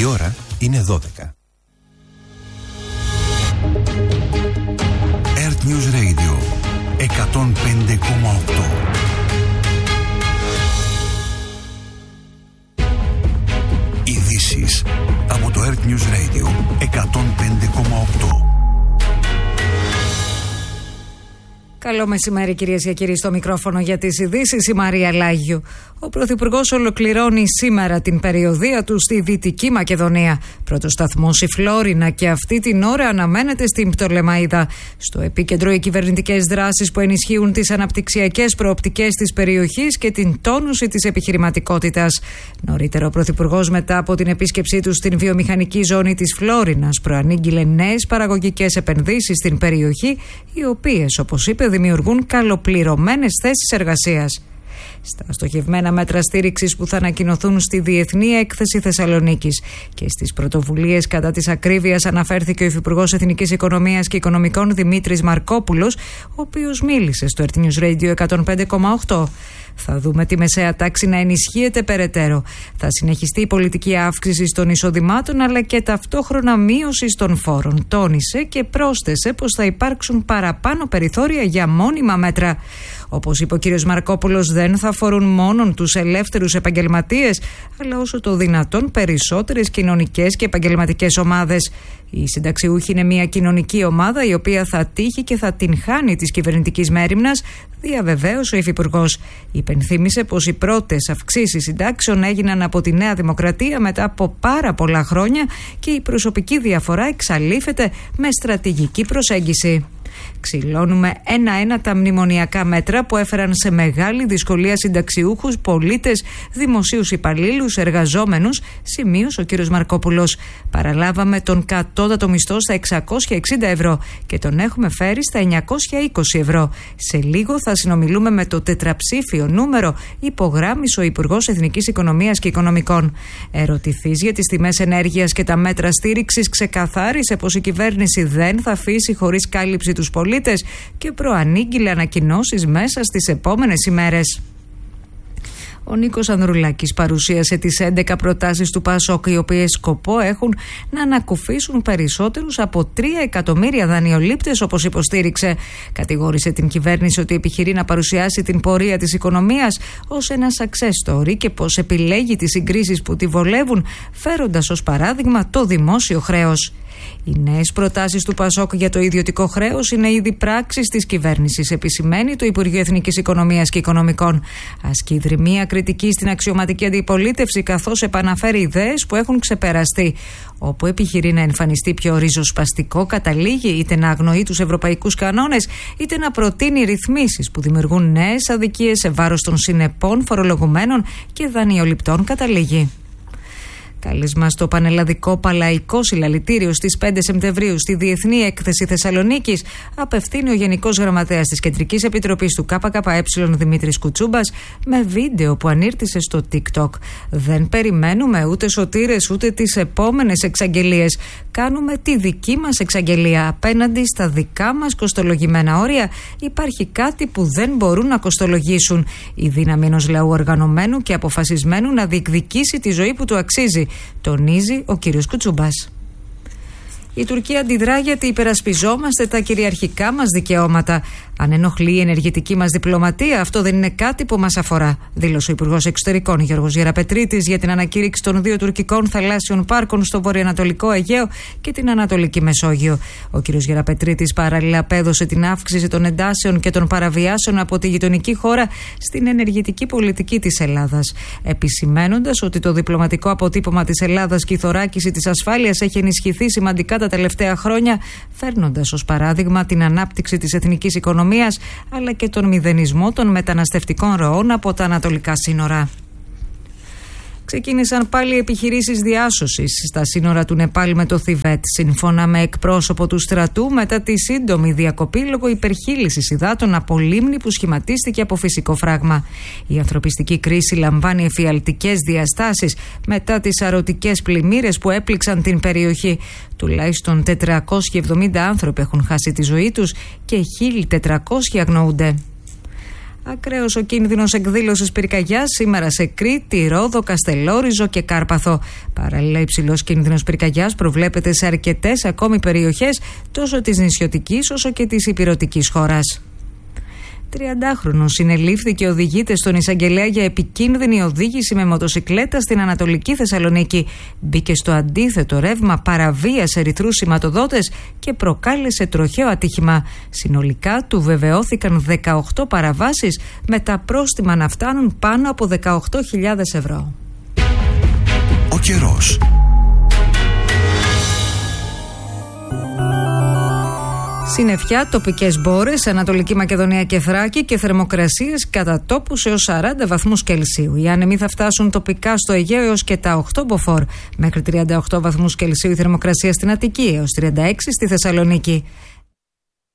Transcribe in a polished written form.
Η ώρα είναι 12. Earth News Radio 105,8. Ειδήσεις από το Earth News Radio 105,8. Καλό μεσημέρι, κυρίες και κύριοι, στο μικρόφωνο για τις ειδήσεις η Μαρία Λάγιου. Ο Πρωθυπουργός ολοκληρώνει σήμερα την περιοδεία του στη Δυτική Μακεδονία. Πρώτος σταθμός η Φλόρινα και αυτή την ώρα αναμένεται στην Πτολεμαΐδα. Στο επίκεντρο οι κυβερνητικές δράσεις που ενισχύουν τις αναπτυξιακές προοπτικές της περιοχής και την τόνωση της επιχειρηματικότητας. Νωρίτερα ο Πρωθυπουργός, μετά από την επίσκεψή του στην βιομηχανική ζώνη της Φλόρινας, προανήγγειλε νέες παραγωγικές επενδύσεις στην περιοχή, οι οποίες, όπως είπε, δημιουργούν καλοπληρωμένες θέσεις εργασίας. Στα στοχευμένα μέτρα στήριξης που θα ανακοινωθούν στη Διεθνή Έκθεση Θεσσαλονίκης και στις πρωτοβουλίες κατά της ακρίβειας αναφέρθηκε ο Υφυπουργός Εθνικής Οικονομίας και Οικονομικών Δημήτρης Μαρκόπουλος, ο οποίος μίλησε στο Earth News Radio 105,8. Θα δούμε τη μεσαία τάξη να ενισχύεται περαιτέρω. Θα συνεχιστεί η πολιτική αύξηση των εισοδημάτων αλλά και ταυτόχρονα μείωση των φόρων. Τόνισε και πρόσθεσε πως θα υπάρξουν παραπάνω περιθώρια για μόνιμα μέτρα. Όπως είπε ο κ. Μαρκόπουλος, δεν θα αφορούν μόνον τους ελεύθερους επαγγελματίες, αλλά όσο το δυνατόν περισσότερες κοινωνικές και επαγγελματικές ομάδες. Οι συνταξιούχοι είναι μια κοινωνική ομάδα η οποία θα τύχει και θα την χάνει της κυβερνητικής μέριμνας, διαβεβαίωσε ο Υφυπουργός. Υπενθύμησε πως οι πρώτες αυξήσεις συντάξεων έγιναν από τη Νέα Δημοκρατία μετά από πάρα πολλά χρόνια και η προσωπική διαφορά εξαλείφεται με στρατηγική προσέγγιση. Ξυλώνουμε ένα-ένα τα μνημονιακά μέτρα που έφεραν σε μεγάλη δυσκολία συνταξιούχους, πολίτες, δημοσίους υπαλλήλους, εργαζόμενους, σημείωσε ο κ. Μαρκόπουλος. Παραλάβαμε τον κατώτατο μισθό στα 660 ευρώ και τον έχουμε φέρει στα 920 ευρώ. Σε λίγο θα συνομιλούμε με το τετραψήφιο νούμερο, υπογράμμισε ο Υπουργός Εθνικής Οικονομίας και Οικονομικών. Ερωτηθείς για τις τιμές ενέργειας και τα μέτρα στήριξης, ξεκαθάρισε πως η κυβέρνηση δεν θα αφήσει χωρίς κάλυψη τους πολίτες και προανήγγειλε ανακοινώσεις μέσα στις επόμενες ημέρες. Ο Νίκος Ανδρουλάκης παρουσίασε τις 11 προτάσεις του ΠΑΣΟΚ, οι οποίες σκοπό έχουν να ανακουφίσουν περισσότερους από 3 εκατομμύρια δανειολήπτες, όπως υποστήριξε. Κατηγόρησε την κυβέρνηση ότι επιχειρεί να παρουσιάσει την πορεία της οικονομίας ως ένα success story και πως επιλέγει τις συγκρίσεις που τη βολεύουν, φέροντας ως παράδειγμα το δημόσιο χρέος. Οι νέες προτάσεις του ΠΑΣΟΚ για το ιδιωτικό χρέος είναι ήδη πράξεις της κυβέρνησης, επισημαίνει το Υπουργείο Εθνικής Οικονομίας και Οικονομικών. Ασκεί δρυμία κριτική στην αξιωματική αντιπολίτευση, καθώς επαναφέρει ιδέες που έχουν ξεπεραστεί. Όπου επιχειρεί να εμφανιστεί πιο ριζοσπαστικό, καταλήγει είτε να αγνοεί τους ευρωπαϊκούς κανόνες, είτε να προτείνει ρυθμίσεις που δημιουργούν νέες αδικίες σε βάρος των συνεπών φορολογουμένων και δανειοληπτών, καταλήγει. Κάλεσμα στο πανελλαδικό παλαϊκό συλλαλητήριο στις 5 Σεπτεμβρίου στη Διεθνή Έκθεση Θεσσαλονίκης απευθύνει ο Γενικός Γραμματέας της Κεντρικής Επιτροπής του ΚΚΕ Δημήτρης Κουτσούμπας με βίντεο που ανήρτησε στο TikTok. Δεν περιμένουμε ούτε σωτήρες ούτε τις επόμενες εξαγγελίες. Κάνουμε τη δική μας εξαγγελία. Απέναντι στα δικά μας κοστολογημένα όρια υπάρχει κάτι που δεν μπορούν να κοστολογήσουν. Η δύναμη ενός λαού οργανωμένου και αποφασισμένου να διεκδικήσει τη ζωή που του αξίζει, τονίζει ο κύριος Κουτσούμπας. Η Τουρκία αντιδρά γιατί υπερασπιζόμαστε τα κυριαρχικά μας δικαιώματα. Αν ενοχλεί η ενεργητική μας διπλωματία, αυτό δεν είναι κάτι που μας αφορά, δήλωσε ο Υπουργός Εξωτερικών Γιώργος Γεραπετρίτης για την ανακήρυξη των 2 τουρκικών θαλάσσιων πάρκων στο βορειοανατολικό Αιγαίο και την Ανατολική Μεσόγειο. Ο κ. Γεραπετρίτης παράλληλα απέδωσε την αύξηση των εντάσεων και των παραβιάσεων από τη γειτονική χώρα στην ενεργητική πολιτική της Ελλάδας, επισημαίνοντας ότι το διπλωματικό αποτύπωμα της Ελλάδας και η θωράκιση της ασφάλειας έχει ενισχυθεί σημαντικά τα τελευταία χρόνια, φέρνοντας ως παράδειγμα την ανάπτυξη της εθνικής οικονομίας αλλά και τον μηδενισμό των μεταναστευτικών ροών από τα ανατολικά σύνορα. Ξεκίνησαν πάλι επιχειρήσεις διάσωσης στα σύνορα του Νεπάλ με το Θιβέτ, σύμφωνα με εκπρόσωπο του στρατού, μετά τη σύντομη διακοπή λόγω υπερχείλησης υδάτων από λίμνη που σχηματίστηκε από φυσικό φράγμα. Η ανθρωπιστική κρίση λαμβάνει εφιαλτικές διαστάσεις μετά τις αρωτικές πλημμύρες που έπληξαν την περιοχή. Τουλάχιστον 470 άνθρωποι έχουν χάσει τη ζωή τους και 1.400 αγνοούνται. Ακραίος ο κίνδυνος εκδήλωσης πυρκαγιάς σήμερα σε Κρήτη, Ρόδο, Καστελόριζο και Κάρπαθο. Παράλληλα, υψηλός κίνδυνος πυρκαγιάς προβλέπεται σε αρκετές ακόμη περιοχές τόσο της νησιωτικής όσο και της ηπειρωτικής χώρας. 30χρονος συνελήφθη και οδηγείται στον εισαγγελέα για επικίνδυνη οδήγηση με μοτοσικλέτα στην Ανατολική Θεσσαλονίκη. Μπήκε στο αντίθετο ρεύμα, παραβίασε ερυθρούς σηματοδότες και προκάλεσε τροχαίο ατύχημα. Συνολικά του βεβαιώθηκαν 18 παραβάσεις, με τα πρόστιμα να φτάνουν πάνω από 18.000 ευρώ. Ο καιρός. Συννεφιά, τοπικές μπόρες, Ανατολική Μακεδονία και Θράκη και θερμοκρασίες κατά τόπους έως 40 βαθμούς Κελσίου. Οι άνεμοι θα φτάσουν τοπικά στο Αιγαίο έως και τα 8 μποφόρ. Μέχρι 38 βαθμούς Κελσίου η θερμοκρασία στην Αττική, έως 36 στη Θεσσαλονίκη.